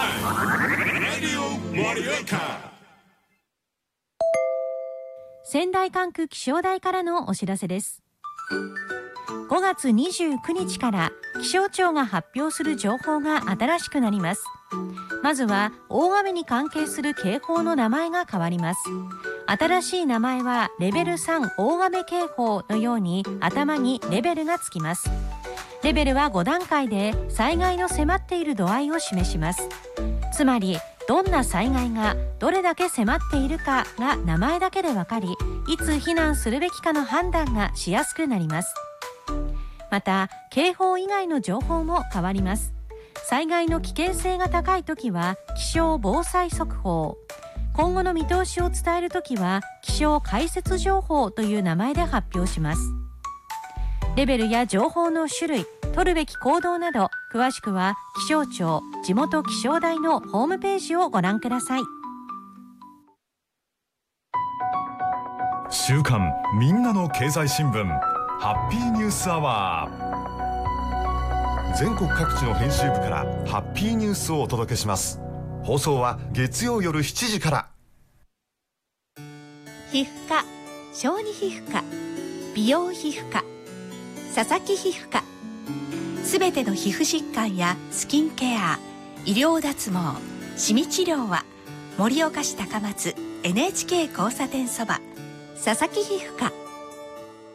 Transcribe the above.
仙台管区気象台からのお知らせです。5月29日から気象庁が発表する情報が新しくなります。まずは大雨に関係する警報の名前が変わります。新しい名前はレベル3大雨警報のように頭にレベルがつきます。レベルは5段階で災害の迫っている度合いを示します。つまりどんな災害がどれだけ迫っているかが名前だけで分かり、いつ避難するべきかの判断がしやすくなります。また警報以外の情報も変わります。災害の危険性が高いときは気象防災速報、今後の見通しを伝えるときは気象解説情報という名前で発表します。レベルや情報の種類、取るべき行動など詳しくは気象庁地元気象台のホームページをご覧ください。 週刊みんなの経済新聞ハッピーニュースアワー、全国各地の編集部からハッピーニュースをお届けします。放送は月曜夜7時から。 皮膚科、小児皮膚科、美容皮膚科、佐々木皮膚科、すべての皮膚疾患やスキンケア、医療脱毛、シミ治療は盛岡市高松 NHK 交差点そば佐々木皮膚科。